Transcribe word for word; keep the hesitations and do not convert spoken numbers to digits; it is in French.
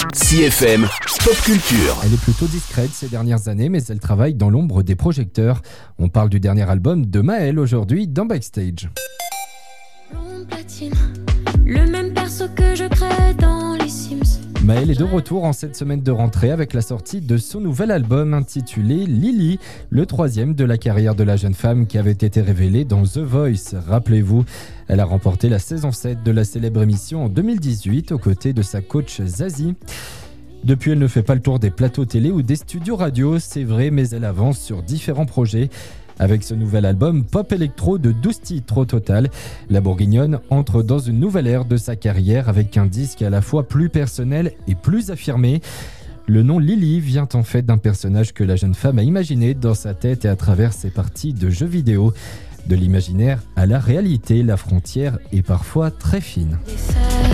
C F M Pop Culture. Elle est plutôt discrète ces dernières années, mais elle travaille dans l'ombre des projecteurs. On parle du dernier album de Maëlle aujourd'hui dans Backstage. Blonde platine, le même perso que je crée dans les Sims. Maëlle est de retour en cette semaine de rentrée avec la sortie de son nouvel album intitulé Lily, le troisième de la carrière de la jeune femme qui avait été révélée dans The Voice. Rappelez-vous, elle a remporté la saison sept de la célèbre émission en deux mille dix-huit aux côtés de sa coach Zazie. Depuis, elle ne fait pas le tour des plateaux télé ou des studios radio, c'est vrai, mais elle avance sur différents projets. Avec ce nouvel album pop électro de douze titres au total, la Bourguignonne entre dans une nouvelle ère de sa carrière avec un disque à la fois plus personnel et plus affirmé. Le nom Lily vient en fait d'un personnage que la jeune femme a imaginé dans sa tête et à travers ses parties de jeux vidéo. De l'imaginaire à la réalité, la frontière est parfois très fine.